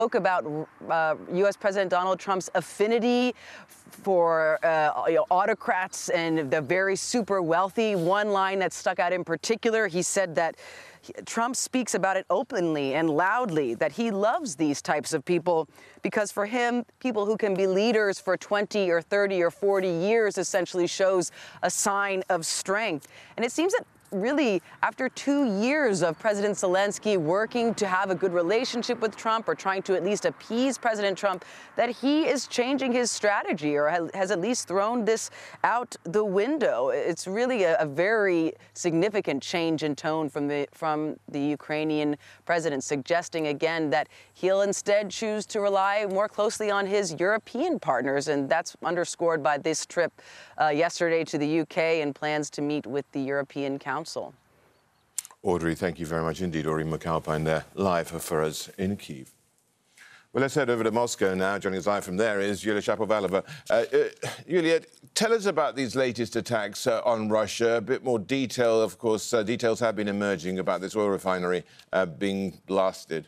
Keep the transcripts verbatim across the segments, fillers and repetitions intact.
Spoke about uh, U S President Donald Trump's affinity for uh, you know, autocrats and the very super wealthy. One line that stuck out in particular, he said that Trump speaks about it openly and loudly, that he loves these types of people because for him, people who can be leaders for twenty or thirty or forty years essentially shows a sign of strength. And it seems that really, after two years of President Zelensky working to have a good relationship with Trump or trying to at least appease President Trump, that he is changing his strategy or has at least thrown this out the window. It's really a, a very significant change in tone from the from the Ukrainian president, suggesting again that he'll instead choose to rely more closely on his European partners. And that's underscored by this trip uh, yesterday to the U K and plans to meet with the European Council. Audrey, thank you very much indeed. Audrey McAlpine there, live for us in Kyiv. Well, let's head over to Moscow now. Joining us live from there is Yulia Shapovalova. Uh, uh, Yulia, tell us about these latest attacks uh, on Russia. A bit more detail, of course. Uh, details have been emerging about this oil refinery uh, being blasted.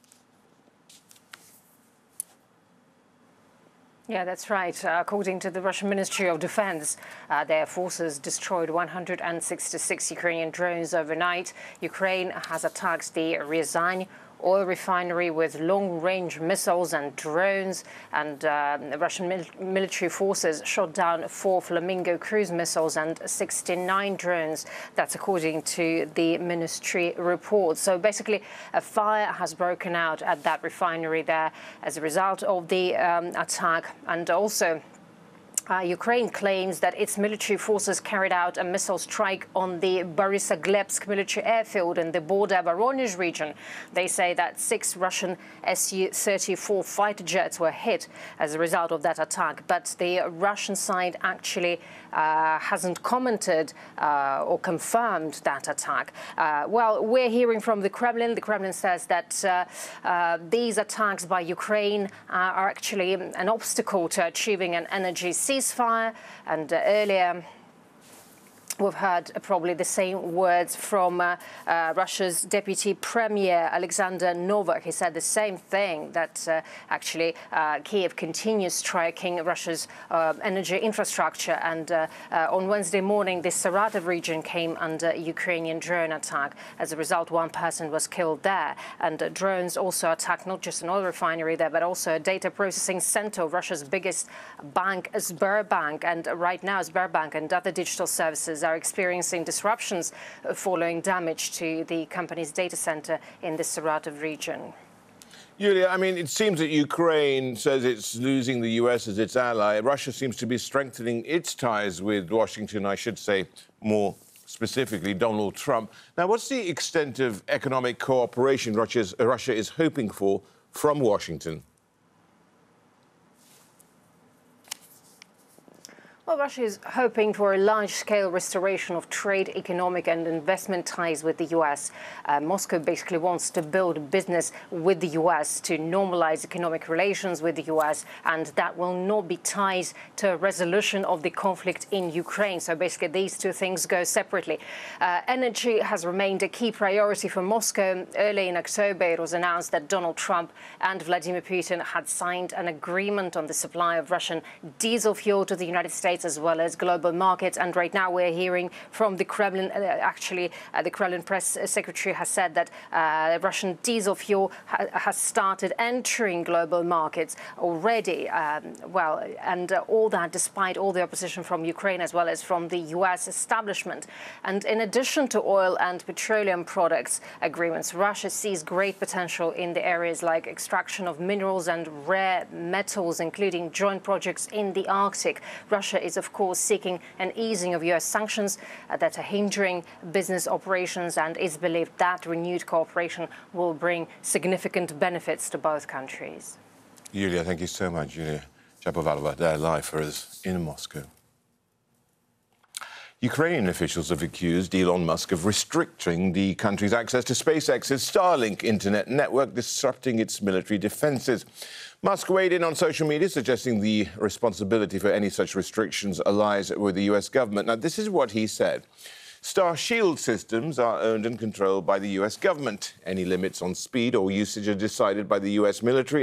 Yeah, that's right. Uh, according to the Russian Ministry of Defense, uh, their forces destroyed one hundred sixty-six Ukrainian drones overnight. Ukraine has attacked the Ryazan oil refinery with long-range missiles and drones, and uh, the Russian mil military forces shot down four Flamingo cruise missiles and sixty-nine drones. That's according to the ministry report. So basically, a fire has broken out at that refinery there as a result of the um, attack, and also Uh, Ukraine claims that its military forces carried out a missile strike on the Borysoglebsk military airfield in the border Voronezh region. They say that six Russian S U thirty-four fighter jets were hit as a result of that attack. But the Russian side actually uh, hasn't commented uh, or confirmed that attack. Uh, well, we're hearing from the Kremlin. The Kremlin says that uh, uh, these attacks by Ukraine uh, are actually an obstacle to achieving an energy ceasefire, and uh, earlier we've heard uh, probably the same words from uh, uh, Russia's Deputy Premier Alexander Novak. He said the same thing, that uh, actually uh, Kyiv continues striking Russia's uh, energy infrastructure. And uh, uh, on Wednesday morning, the Saratov region came under Ukrainian drone attack. As a result, one person was killed there. And uh, drones also attacked not just an oil refinery there, but also a data processing center of Russia's biggest bank, Sberbank. And uh, right now, Sberbank and other digital services are experiencing disruptions following damage to the company's data center in the Saratov region. Yulia, I mean, it seems that Ukraine says it's losing the U S as its ally. Russia seems to be strengthening its ties with Washington, I should say, more specifically Donald Trump. Now, what's the extent of economic cooperation Russia's, uh, Russia is hoping for from Washington? Well, Russia is hoping for a large-scale restoration of trade, economic and investment ties with the U S. Uh, Moscow basically wants to build business with the U S to normalize economic relations with the U S, and that will not be tied to a resolution of the conflict in Ukraine. So basically, these two things go separately. Uh, energy has remained a key priority for Moscow. Early in October, it was announced that Donald Trump and Vladimir Putin had signed an agreement on the supply of Russian diesel fuel to the United States, as well as global markets. And right now we're hearing from the Kremlin, uh, actually uh, the Kremlin press secretary has said that uh, Russian diesel fuel ha has started entering global markets already. Um, well, and uh, all that despite all the opposition from Ukraine as well as from the U S establishment. And in addition to oil and petroleum products agreements, Russia sees great potential in the areas like extraction of minerals and rare metals, including joint projects in the Arctic. Russia is of course seeking an easing of U S sanctions uh, that are hindering business operations, and is believed that renewed cooperation will bring significant benefits to both countries. Yulia, thank you so much. Yulia Shapovalova there live for us in Moscow. Ukrainian officials have accused Elon Musk of restricting the country's access to SpaceX's Starlink internet network, disrupting its military defences. Musk weighed in on social media, suggesting the responsibility for any such restrictions lies with the U S government. Now, this is what he said. Starshield systems are owned and controlled by the U S government. Any limits on speed or usage are decided by the U S military